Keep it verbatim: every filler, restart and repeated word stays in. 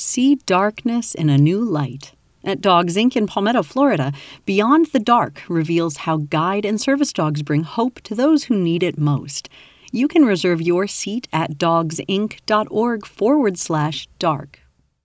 See darkness in a new light. At Dogs Incorporated in Palmetto, Florida, Beyond the Dark reveals how guide and service dogs bring hope to those who need it most. You can reserve your seat at dogsinc.org forward slash dark.